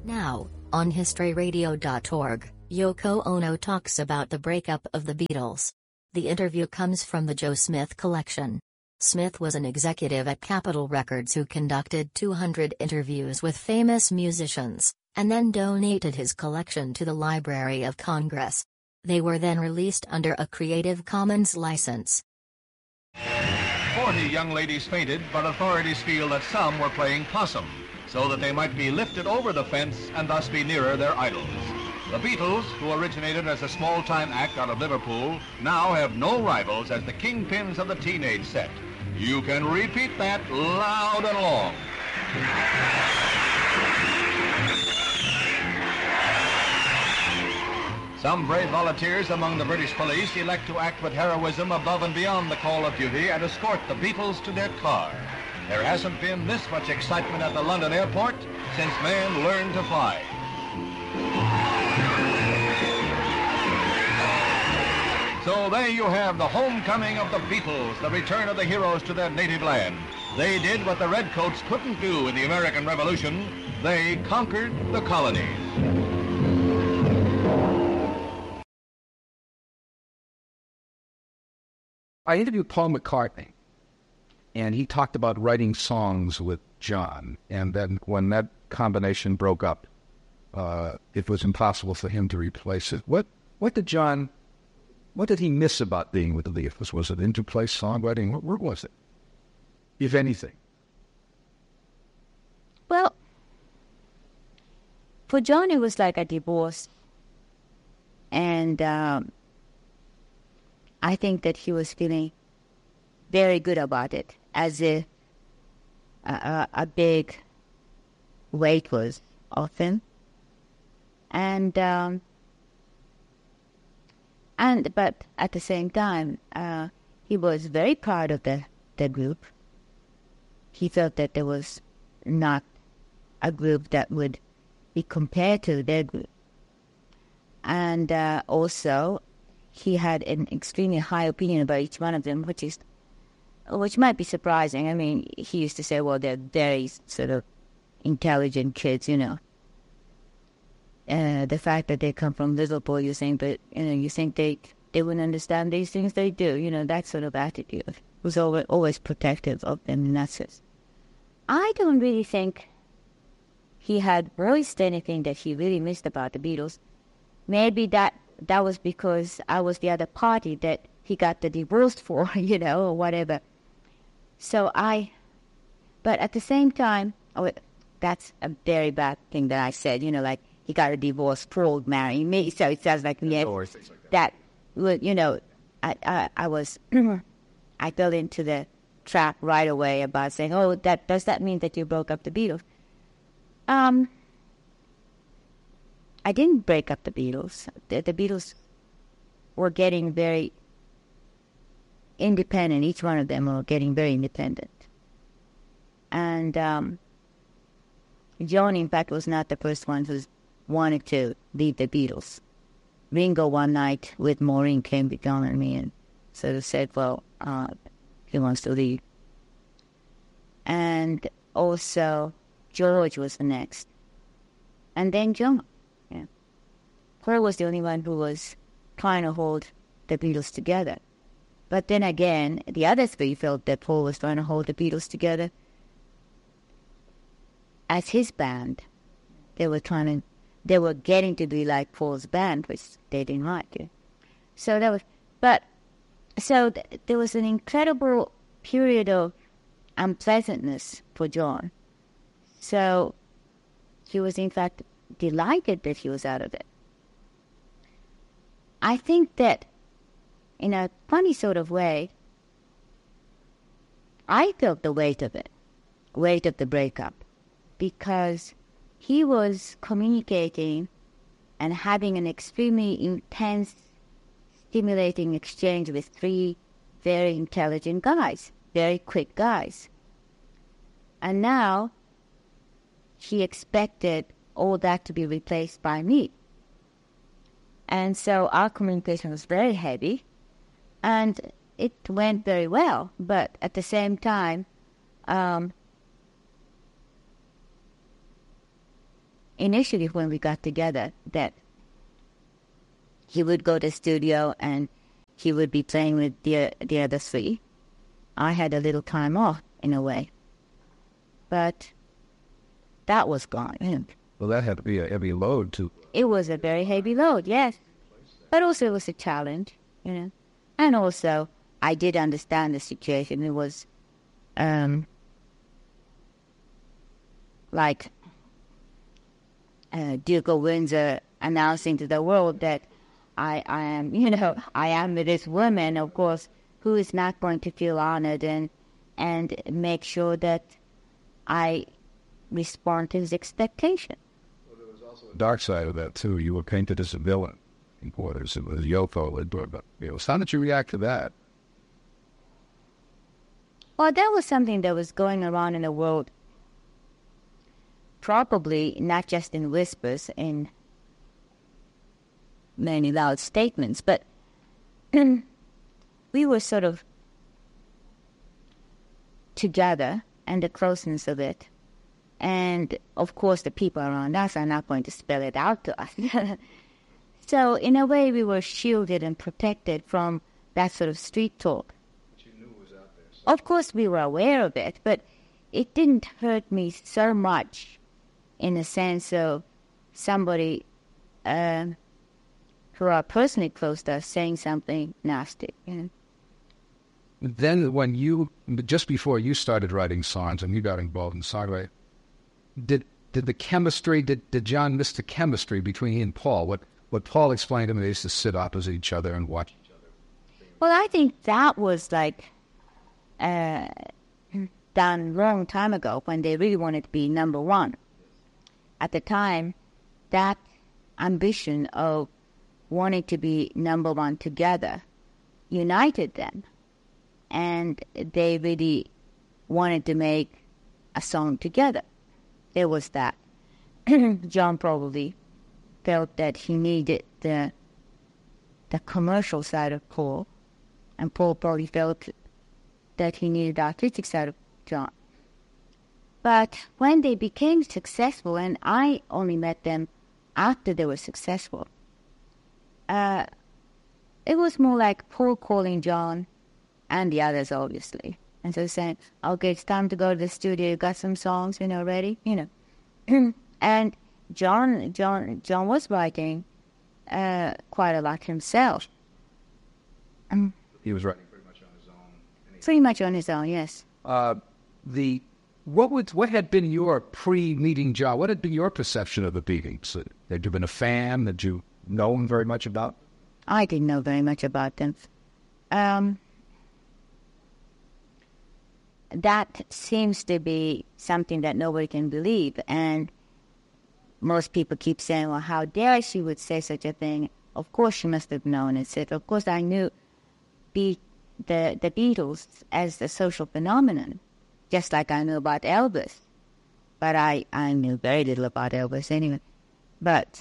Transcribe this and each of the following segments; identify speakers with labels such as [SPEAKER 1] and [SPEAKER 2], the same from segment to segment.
[SPEAKER 1] Now, on historyradio.org, Yoko Ono talks about the breakup of the Beatles. The interview comes from the Joe Smith collection. Smith was an executive at Capitol Records who conducted 200 interviews with famous musicians, and then donated his collection to the Library of Congress. They were then released under a Creative Commons license.
[SPEAKER 2] 40 young ladies fainted, but authorities feel that some were playing possum, so that they might be lifted over the fence and thus be nearer their idols. The Beatles, who originated as a small-time act out of Liverpool, now have no rivals as the kingpins of the teenage set. You can repeat that loud and long. Some brave volunteers among the British police elect to act with heroism above and beyond the call of duty and escort the Beatles to their car. There hasn't been this much excitement at the London airport since man learned to fly. So there you have the homecoming of the Beatles, the return of the heroes to their native land. They did what the Redcoats couldn't do in the American Revolution. They conquered the colonies.
[SPEAKER 3] I interviewed Paul McCartney, and he talked about writing songs with John. And then when that combination broke up, it was impossible for him to replace it. What did he miss about being with the Beatles? Was it interplay, songwriting? What was it, if anything?
[SPEAKER 4] Well, for John, it was like a divorce. And I think that he was feeling very good about it, as a big weight was off him. But at the same time, he was very proud of the group. He felt that there was not a group that would be compared to their group. And also, he had an extremely high opinion about each one of them, which might be surprising. I mean, he used to say, well, they're very sort of intelligent kids, you know. The fact that they come from Liverpool, you think they wouldn't understand these things. They do, you know, that sort of attitude. He was always protective of them in that sense. I don't really think he had voiced anything that he really missed about the Beatles. Maybe that was because I was the other party that he got the divorce for, you know, or whatever. But at the same time, that's a very bad thing that I said, you know, like, he got a divorce for marrying me. So it sounds like, yes, that, you know, I fell into the trap right away about saying, oh, does that mean that you broke up the Beatles? I didn't break up the Beatles. The Beatles were getting very independent. Each one of them were getting very independent. And John, in fact, was not the first one who wanted to leave the Beatles. Ringo one night with Maureen came to John and me and sort of said, well, he wants to leave. And also George was the next. And then John. Yeah. Paul was the only one who was trying to hold the Beatles together. But then again, the other three felt that Paul was trying to hold the Beatles together as his band. They were getting to be like Paul's band, which they didn't like it. So there was an incredible period of unpleasantness for John. So he was in fact delighted that he was out of it. I think that in a funny sort of way, I felt the weight of it, weight of the breakup, because he was communicating and having an extremely intense, stimulating exchange with three very intelligent guys, very quick guys. And now he expected all that to be replaced by me. And so our communication was very heavy, and it went very well. But at the same time, initially when we got together that he would go to the studio and he would be playing with the other three. I had a little time off, in a way. But that was gone.
[SPEAKER 3] Well, that had to be a heavy load, too.
[SPEAKER 4] It was a very heavy load, yes. But also it was a challenge, And also, I did understand the situation. It was like Duke of Windsor announcing to the world that I am with this woman, of course, who is not going to feel honored and make sure that I respond to his expectation.
[SPEAKER 3] Well, there was also a dark side of that, too. You were painted as a villain in Quarters. It was Yoko. So how did you react to that?
[SPEAKER 4] Well, that was something that was going around in the world, probably not just in whispers, in many loud statements, but we were sort of together and the closeness of it. And, of course, the people around us are not going to spell it out to us. So, in a way, we were shielded and protected from that sort of street talk.
[SPEAKER 3] But you knew it was out there. So.
[SPEAKER 4] Of course, we were aware of it, but it didn't hurt me so much in the sense of somebody who are personally close to us saying something nasty.
[SPEAKER 3] Then just before you started writing songs and you got involved in songwriting, did the chemistry, did John miss the chemistry between he and Paul? What Paul explained to me, they used to sit opposite each other and watch each other.
[SPEAKER 4] Well, I think that was like done long time ago when they really wanted to be number one. At the time, that ambition of wanting to be number one together united them. And they really wanted to make a song together. There was that. John probably felt that he needed the commercial side of Paul, and Paul probably felt that he needed the artistic side of John. But when they became successful, and I only met them after they were successful, it was more like Paul calling John and the others, obviously. And so saying, okay, it's time to go to the studio. You got some songs, ready? And John was writing quite a lot himself.
[SPEAKER 3] He was writing pretty much on his own.
[SPEAKER 4] Pretty much on his own, yes.
[SPEAKER 3] What had been your pre-meeting John? What had been your perception of the Beatles? Had you been a fan? Had you known very much about?
[SPEAKER 4] I didn't know very much about them. That seems to be something that nobody can believe, and most people keep saying, well, how dare she would say such a thing? Of course she must have known it. Said, of course I knew the Beatles as a social phenomenon, just like I knew about Elvis. But I knew very little about Elvis anyway. But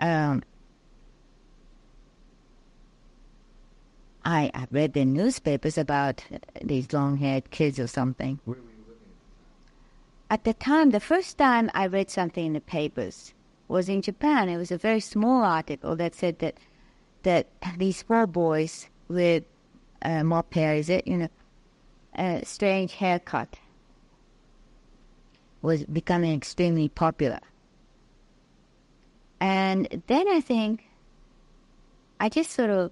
[SPEAKER 4] I read the newspapers about these long-haired kids or something.
[SPEAKER 3] Where were you living?
[SPEAKER 4] At the time, the first time I read something in the papers was in Japan. It was a very small article that said that these four boys with mop hair, a strange haircut, was becoming extremely popular. And then I think I just sort of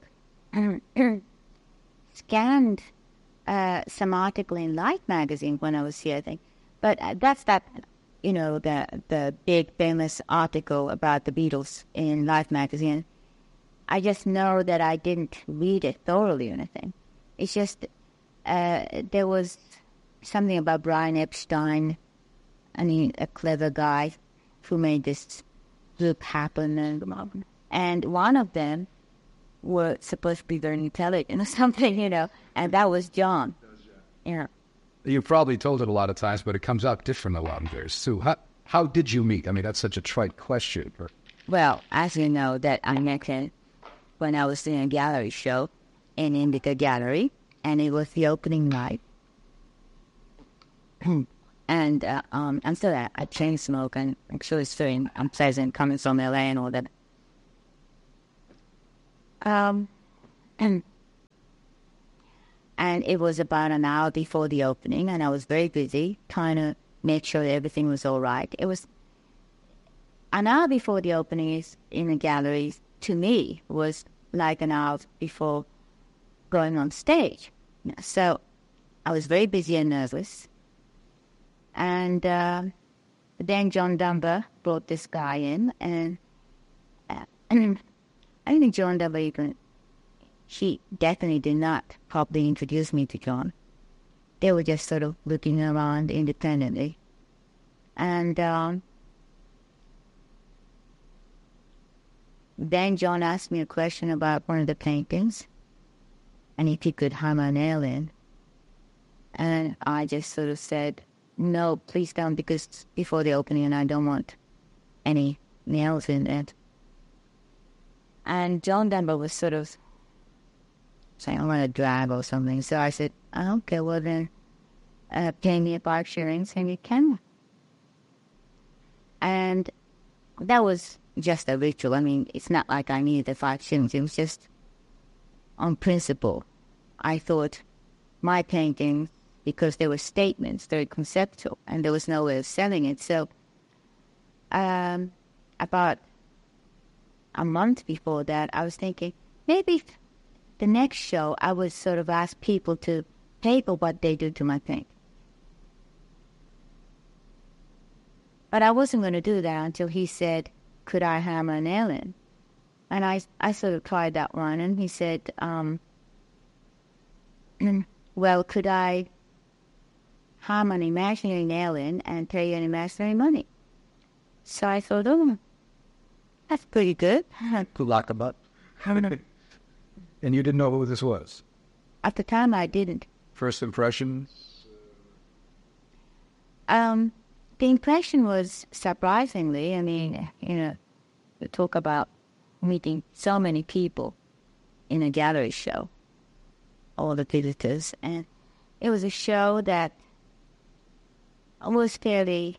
[SPEAKER 4] scanned some article in Life magazine when I was here, I think. But that's the big famous article about the Beatles in Life magazine. I just know that I didn't read it thoroughly or anything. It's just there was something about Brian Epstein, a clever guy who made this group happen, and one of them were supposed to be very intelligent or something, and that was John. Yeah.
[SPEAKER 3] You've probably told it a lot of times, but it comes out different a lot of theirs too. How did you meet? I mean, that's such a trite question.
[SPEAKER 4] Well, as you know, that I met him when I was doing a gallery show in Indica Gallery, and it was the opening night. And I'm still a chain smoke, and actually it's very unpleasant coming from LA and all that. And it was about an hour before the opening, and I was very busy trying to make sure everything was all right. It was an hour before the opening is in the gallery, to me, was like an hour before going on stage. So I was very busy and nervous. And then John Dunbar brought this guy in, and I think John Dunbar, he definitely did not properly introduce me to John. They were just sort of looking around independently. And then John asked me a question about one of the paintings, and if he could hammer a nail in. And I just sort of said, no, please don't, because before the opening, and I don't want any nails in it. And John Dunbar was sort of saying, I want a drag or something. So I said, okay, well then, pay me 5 shillings and you can. And that was just a ritual. I mean, it's not like I needed the 5 shillings. It was just on principle. I thought my paintings, because they were statements, very conceptual, and there was no way of selling it. So about a month before that, I was thinking, maybe the next show I would sort of ask people to pay for what they do to my painting. But I wasn't going to do that until he said, could I hammer a nail in? And I sort of tried that one, and he said, well, could I hammer an imaginary nail in and pay you an imaginary money? So I thought, oh, that's pretty good.
[SPEAKER 3] Good luck about. And you didn't know who this was?
[SPEAKER 4] At the time, I didn't.
[SPEAKER 3] First impressions?
[SPEAKER 4] The impression was surprisingly, I mean, you talk about meeting so many people in a gallery show, all the visitors, and it was a show that was fairly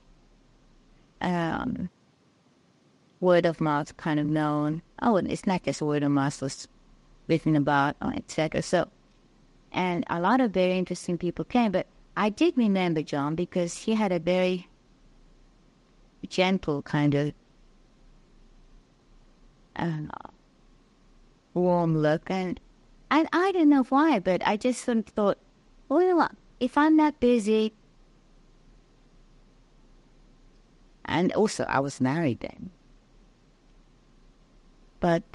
[SPEAKER 4] word of mouth kind of known. Oh, it's not just word of mouth, it was written about, etc. So, and a lot of very interesting people came, but I did remember John because he had a very gentle kind of warm look, and I don't know why, but I just sort of thought, well, you know what, if I'm not busy, and also I was married then, but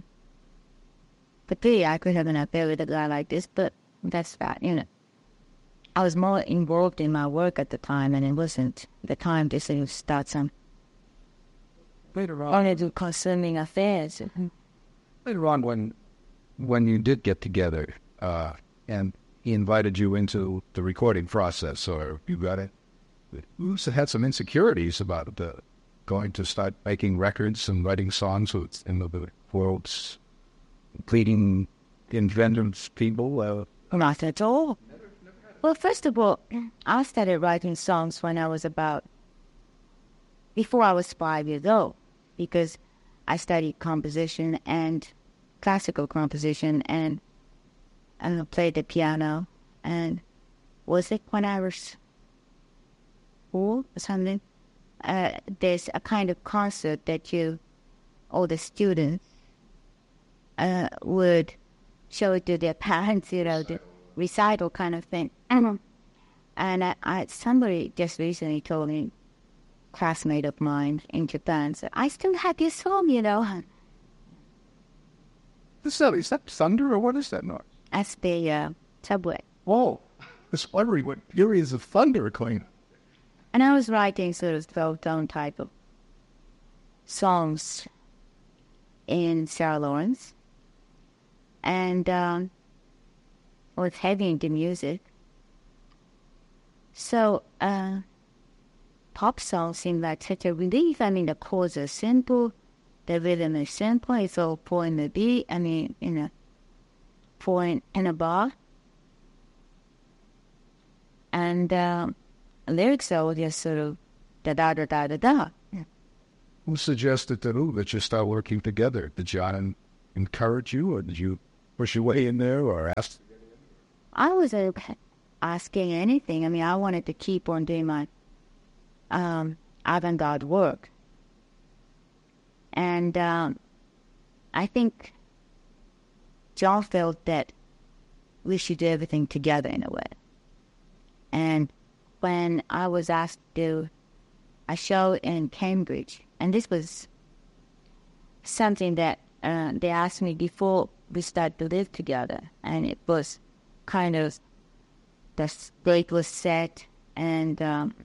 [SPEAKER 4] really I could have an affair with a guy like this, but that's that, I was more involved in my work at the time, and it wasn't the time to sort of start some consuming affairs.
[SPEAKER 3] Later on, when you did get together, and he invited you into the recording process, or you got it, you had some insecurities about going to start making records and writing songs in the world's leading inventive people.
[SPEAKER 4] Not at all. Well, first of all, I started writing songs when I was before I was 5 years old, because I studied composition and classical composition, and played the piano. And was it when I was 4 or something? There's a kind of concert that all the students would show it to their parents, the recital kind of thing. And somebody just recently told me, classmate of mine in Japan, said, I still have this song,
[SPEAKER 3] Is that thunder, or what is that noise?
[SPEAKER 4] That's the subway.
[SPEAKER 3] Whoa, I was wondering what periods of thunder are going on.
[SPEAKER 4] And I was writing sort of 12-tone type of songs in Sarah Lawrence, and was heavy into music. So pop songs seem like such a relief. I mean, the chords are simple, the rhythm is simple. It's all 4 in the beat. I mean, 4 in a bar. And lyrics are just sort of da-da-da-da-da-da.
[SPEAKER 3] Who suggested to who that you start working together? Did John encourage you, or did you push your way in there, or ask?
[SPEAKER 4] I wasn't asking anything. I mean, I wanted to keep on doing my avant-garde work. And I think John felt that we should do everything together in a way. And when I was asked to do a show in Cambridge, and this was something that they asked me before we started to live together, and it was kind of, the date was set, and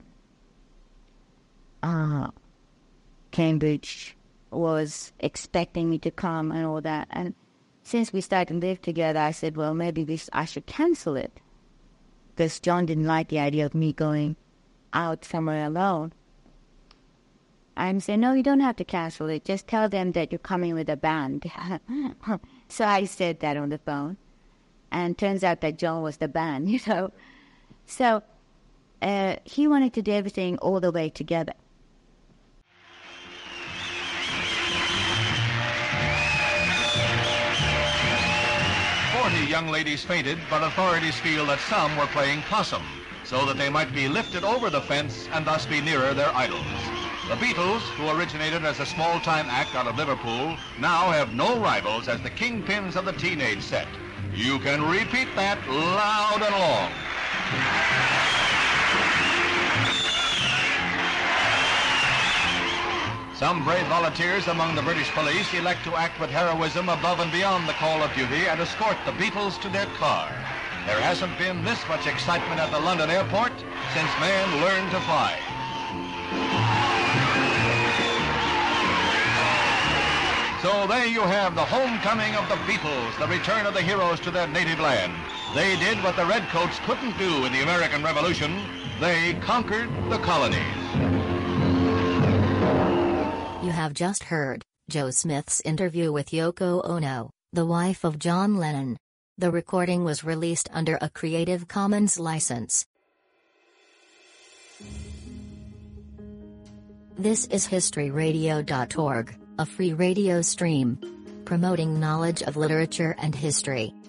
[SPEAKER 4] Cambridge was expecting me to come and all that. And since we started to live together, I said, well, maybe I should cancel it, because John didn't like the idea of me going out somewhere alone. And said, no, you don't have to cancel it. Just tell them that you're coming with a band. So I said that on the phone. And turns out that John was the band, you know. So he wanted to do everything all the way together.
[SPEAKER 2] Young ladies fainted, but authorities feel that some were playing possum, so that they might be lifted over the fence and thus be nearer their idols. The Beatles, who originated as a small-time act out of Liverpool, now have no rivals as the kingpins of the teenage set. You can repeat that loud and long. Some brave volunteers among the British police elect to act with heroism above and beyond the call of duty and escort the Beatles to their car. There hasn't been this much excitement at the London airport since man learned to fly. So there you have the homecoming of the Beatles, the return of the heroes to their native land. They did what the Redcoats couldn't do in the American Revolution. They conquered the colonies.
[SPEAKER 1] You have just heard Joe Smith's interview with Yoko Ono, the wife of John Lennon. The recording was released under a Creative Commons license. This is historyradio.org, a free radio stream promoting knowledge of literature and history.